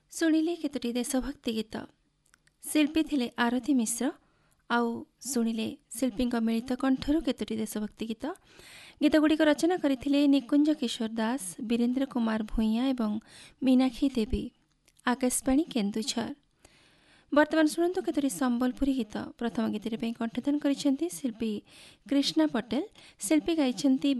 ଶୁଣିଲେ କେତୋଟି ଦେଶଭକ୍ତି ଗୀତ। ଶିଳ୍ପୀ ଥିଲେ ଆରତୀ ମିଶ୍ର। ଆଉ ଶୁଣିଲେ ଶିଳ୍ପୀଙ୍କ ମିଳିତ କଣ୍ଠରୁ କେତୋଟି ଦେଶଭକ୍ତି ଗୀତ। ଗୀତଗୁଡ଼ିକ ରଚନା କରିଥିଲେ ନିକୁଞ୍ଜ କିଶୋର ଦାସ, ବୀରେନ୍ଦ୍ର କୁମାର ଭୂଇଁଆ ଏବଂ ମୀନାକ୍ଷୀ ଦେବୀ। ଆକାଶବାଣୀ କେନ୍ଦୁଝର। ବର୍ତ୍ତମାନ ଶୁଣନ୍ତୁ କେତୋଟି ସମ୍ବଲପୁରୀ ଗୀତ। ପ୍ରଥମ ଗୀତଟି ପାଇଁ କଣ୍ଠଦାନ କରିଛନ୍ତି ଶିଳ୍ପୀ କୃଷ୍ଣା ପଟେଲ। ଶିଳ୍ପୀ ଗାଇଛନ୍ତି